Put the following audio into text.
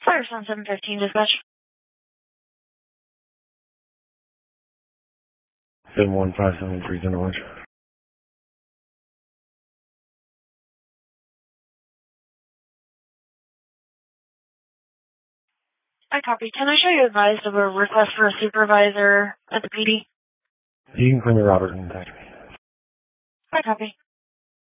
Fireson 715 dispatch. 71573 Center Lunch. I copy. Can I show you advised of a request for a supervisor at the PD? You can call me Robert and text me. I copy.